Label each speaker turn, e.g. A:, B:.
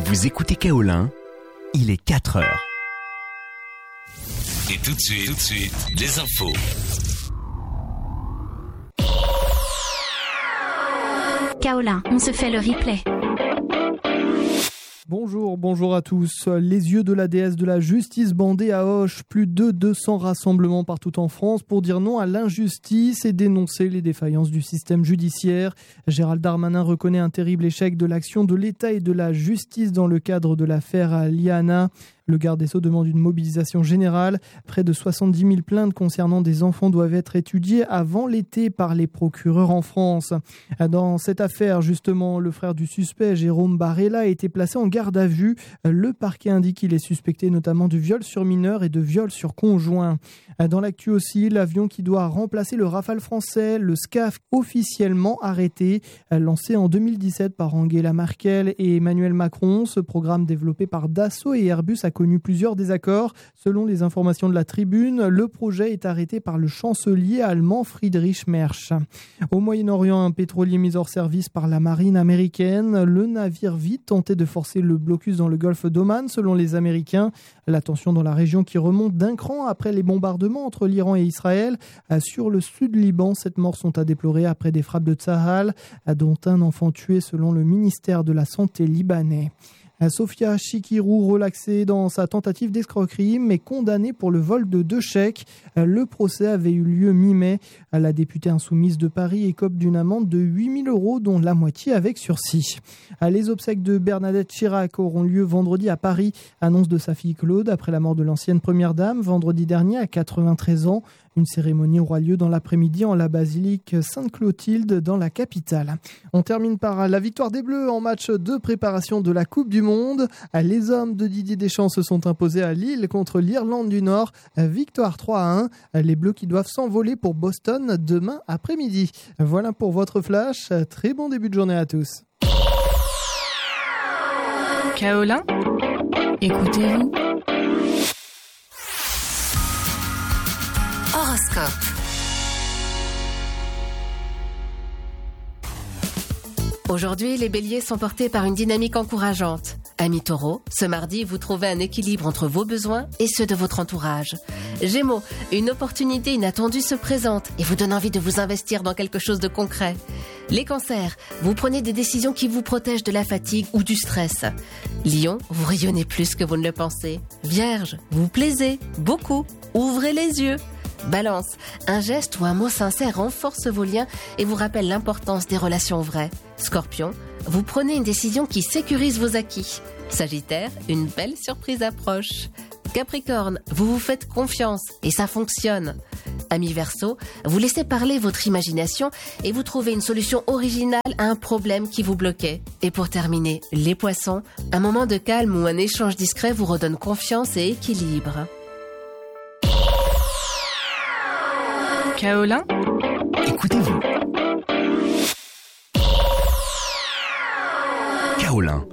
A: Vous écoutez Kaolin, il est 4 heures.
B: Et tout de suite, les infos.
C: Kaolin, on se fait le replay.
D: Bonjour à tous. Les yeux de la déesse de la justice bandés à Auch. Plus de 200 rassemblements partout en France pour dire non à l'injustice et dénoncer les défaillances du système judiciaire. Gérald Darmanin reconnaît un terrible échec de l'action de l'État et de la justice dans le cadre de l'affaire Liana. Le garde des Sceaux demande une mobilisation générale. Près de 70 000 plaintes concernant des enfants doivent être étudiées avant l'été par les procureurs en France. Dans cette affaire, justement, le frère du suspect, Jérôme Barella, a été placé en garde à vue. Le parquet indique qu'il est suspecté notamment de viol sur mineur et de viol sur conjoint. Dans l'actu aussi, l'avion qui doit remplacer le Rafale français, le SCAF, officiellement arrêté, lancé en 2017 par Angela Merkel et Emmanuel Macron. Ce programme développé par Dassault et Airbus a connu plusieurs désaccords. Selon les informations de la Tribune, le projet est arrêté par le chancelier allemand Friedrich Merz. Au Moyen-Orient, un pétrolier mis hors service par la marine américaine. Le navire vide tentait de forcer le blocus dans le golfe d'Oman, selon les Américains. La tension dans la région qui remonte d'un cran après les bombardements entre l'Iran et Israël. Sur le sud Liban, 7 morts sont à déplorer après des frappes de Tsahal, dont un enfant tué selon le ministère de la Santé libanais. Sofia Chikirou, relaxée dans sa tentative d'escroquerie, mais condamnée pour le vol de 2 chèques. Le procès avait eu lieu mi-mai. La députée insoumise de Paris écope d'une amende de 8 000 €, dont la moitié avec sursis. Les obsèques de Bernadette Chirac auront lieu vendredi à Paris. Annonce de sa fille Claude après la mort de l'ancienne première dame, vendredi dernier à 93 ans. Une cérémonie aura lieu dans l'après-midi en la basilique Sainte-Clotilde dans la capitale. On termine par la victoire des Bleus en match de préparation de la Coupe du Monde. Les hommes de Didier Deschamps se sont imposés à Lille contre l'Irlande du Nord. Victoire 3-1. Les Bleus qui doivent s'envoler pour Boston demain après-midi. Voilà pour votre flash. Très bon début de journée à tous.
E: Kaolin, écoutez-vous.
F: Horoscope. Aujourd'hui, les béliers sont portés par une dynamique encourageante. Amis taureaux, ce mardi, vous trouvez un équilibre entre vos besoins et ceux de votre entourage. Gémeaux, une opportunité inattendue se présente et vous donne envie de vous investir dans quelque chose de concret. Les cancers, vous prenez des décisions qui vous protègent de la fatigue ou du stress. Lion, vous rayonnez plus que vous ne le pensez. Vierge, vous plaisez beaucoup. Ouvrez les yeux. Balance, un geste ou un mot sincère renforce vos liens et vous rappelle l'importance des relations vraies. Scorpion, vous prenez une décision qui sécurise vos acquis. Sagittaire, une belle surprise approche. Capricorne, vous vous faites confiance et ça fonctionne. Ami Verseau, vous laissez parler votre imagination et vous trouvez une solution originale à un problème qui vous bloquait. Et pour terminer, les Poissons, un moment de calme ou un échange discret vous redonne confiance et équilibre.
E: Kaolin,
A: Écoutez-vous. Kaolin,